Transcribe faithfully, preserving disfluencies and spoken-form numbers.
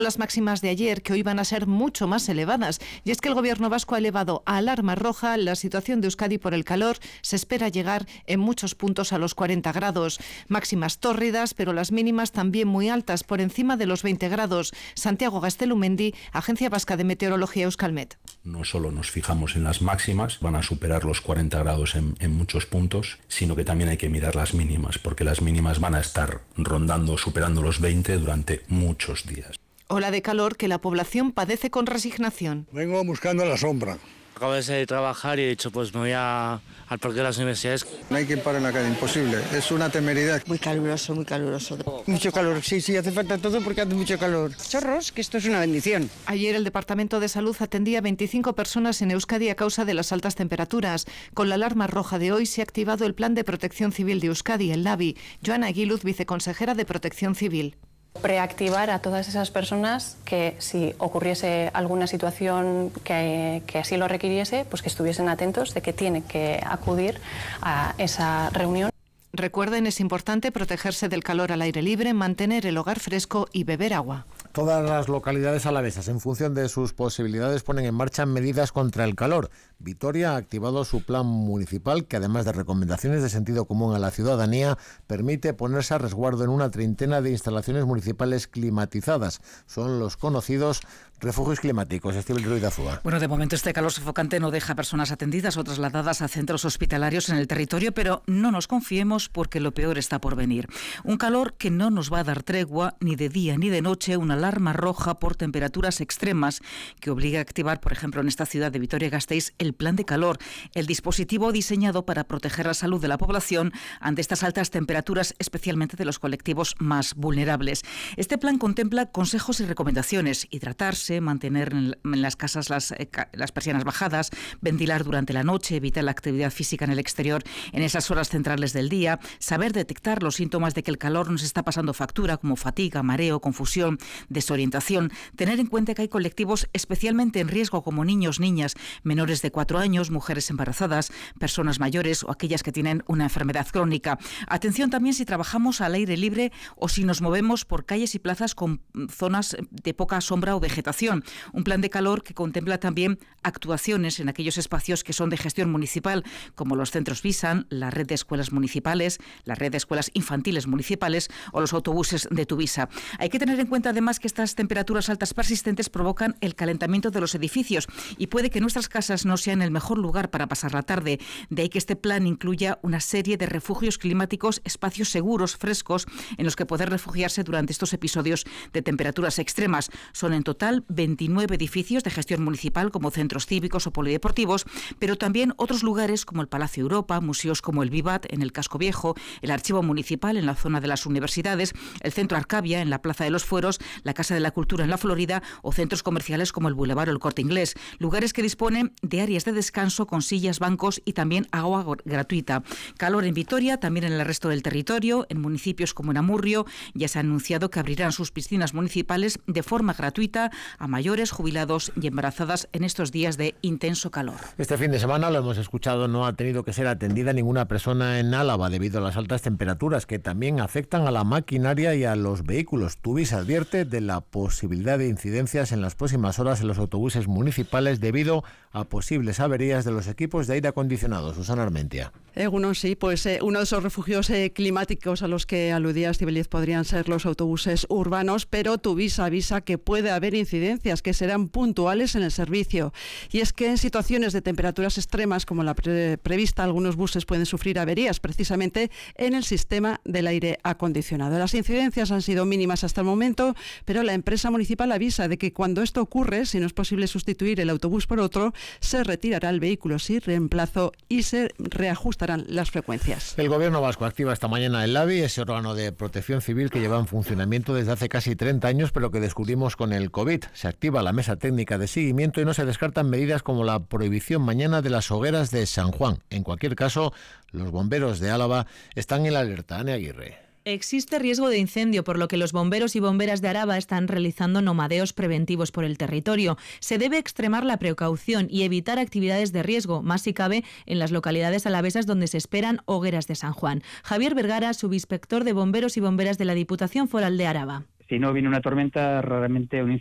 Las máximas de ayer, que hoy van a ser mucho más elevadas. Y es que el Gobierno vasco ha elevado a alarma roja la situación de Euskadi por el calor. Se espera llegar en muchos puntos a los cuarenta grados. Máximas tórridas, pero las mínimas también muy altas, por encima de los veinte grados. Santiago Gastelumendi, Agencia Vasca de Meteorología Euskalmet. No solo nos fijamos en las máximas, van a superar los cuarenta grados en, en muchos puntos, sino que también hay que mirar las mínimas, porque las mínimas van a estar rondando, superando los veinte durante muchos días. Ola de calor que la población padece con resignación. Vengo buscando la sombra. Acabo de trabajar y he dicho, pues me voy a, al parque de las universidades. No hay quien pare en la calle, imposible. Es una temeridad. Muy caluroso, muy caluroso. Mucho calor, sí, sí, hace falta todo porque hace mucho calor. Chorros, que esto es una bendición. Ayer el Departamento de Salud atendía a veinticinco personas en Euskadi a causa de las altas temperaturas. Con la alarma roja de hoy se ha activado el Plan de Protección Civil de Euskadi, el LABI. Joana Aguiluz, viceconsejera de Protección Civil. Preactivar a todas esas personas que, si ocurriese alguna situación que, que así lo requiriese, pues que estuviesen atentos de que tienen que acudir a esa reunión. Recuerden, es importante protegerse del calor al aire libre, mantener el hogar fresco y beber agua. Todas las localidades alavesas, en función de sus posibilidades, ponen en marcha medidas contra el calor. Vitoria ha activado su plan municipal, que además de recomendaciones de sentido común a la ciudadanía, permite ponerse a resguardo en una treintena de instalaciones municipales climatizadas. Son los conocidos refugios climáticos. Estíbal Ruiz de Azúa. Bueno, de momento este calor sofocante no deja personas atendidas o trasladadas a centros hospitalarios en el territorio, pero no nos confiemos porque lo peor está por venir. Un calor que no nos va a dar tregua ni de día ni de noche, una alarma roja por temperaturas extremas que obliga a activar, por ejemplo, en esta ciudad de Vitoria-Gasteiz, el plan de calor, el dispositivo diseñado para proteger la salud de la población ante estas altas temperaturas, especialmente de los colectivos más vulnerables. Este plan contempla consejos y recomendaciones: hidratarse, mantener en las casas las, eh, las persianas bajadas, ventilar durante la noche, evitar la actividad física en el exterior en esas horas centrales del día, saber detectar los síntomas de que el calor nos está pasando factura, como fatiga, mareo, confusión, desorientación, tener en cuenta que hay colectivos especialmente en riesgo, como niños, niñas menores de cuatro años, mujeres embarazadas, personas mayores o aquellas que tienen una enfermedad crónica. Atención también si trabajamos al aire libre o si nos movemos por calles y plazas con zonas de poca sombra o vegetación. Un plan de calor que contempla también actuaciones en aquellos espacios que son de gestión municipal, como los centros Visan, la red de escuelas municipales, la red de escuelas infantiles municipales o los autobuses de Tuvisa. Hay que tener en cuenta además que estas temperaturas altas persistentes provocan el calentamiento de los edificios y puede que nuestras casas no sean el mejor lugar para pasar la tarde. De ahí que este plan incluya una serie de refugios climáticos, espacios seguros, frescos, en los que poder refugiarse durante estos episodios de temperaturas extremas. Son en total veintinueve edificios de gestión municipal, como centros cívicos o polideportivos, pero también otros lugares como el Palacio Europa, museos como el Vivat en el Casco Viejo, el Archivo Municipal en la zona de las universidades, el Centro Arcavia en la Plaza de los Fueros, la Casa de la Cultura en la Florida o centros comerciales como el Boulevard o el Corte Inglés, lugares que disponen de áreas de descanso con sillas, bancos y también agua gratuita. Calor en Vitoria, también en el resto del territorio, en municipios como en Amurrio, ya se ha anunciado que abrirán sus piscinas municipales de forma gratuita a mayores, jubilados y embarazadas en estos días de intenso calor. Este fin de semana, lo hemos escuchado, no ha tenido que ser atendida ninguna persona en Álava debido a las altas temperaturas que también afectan a la maquinaria y a los vehículos. Tuvisa advierte de la posibilidad de incidencias en las próximas horas en los autobuses municipales debido a posibles averías de los equipos de aire acondicionado. Susana Armentia. Eh, uno sí, pues eh, uno de esos refugios eh, climáticos a los que aludía Estíbaliz podrían ser los autobuses urbanos, pero Tuvisa avisa que puede haber incidencias que serán puntuales en el servicio. Y es que en situaciones de temperaturas extremas como la pre prevista, algunos buses pueden sufrir averías precisamente en el sistema del aire acondicionado. Las incidencias han sido mínimas hasta el momento, pero la empresa municipal avisa de que cuando esto ocurre, si no es posible sustituir el autobús por otro, se retirará el vehículo sin reemplazo y se reajustarán las frecuencias. El Gobierno vasco activa esta mañana el LABI, ese órgano de protección civil que lleva en funcionamiento desde hace casi treinta años, pero que descubrimos con el COVID. Se activa la mesa técnica de seguimiento y no se descartan medidas como la prohibición mañana de las hogueras de San Juan. En cualquier caso, los bomberos de Álava están en la alerta. Ane Aguirre. Existe riesgo de incendio, por lo que los bomberos y bomberas de Araba están realizando nomadeos preventivos por el territorio. Se debe extremar la precaución y evitar actividades de riesgo, más si cabe en las localidades alavesas donde se esperan hogueras de San Juan. Javier Vergara, subinspector de bomberos y bomberas de la Diputación Foral de Araba. Si no viene una tormenta, raramente un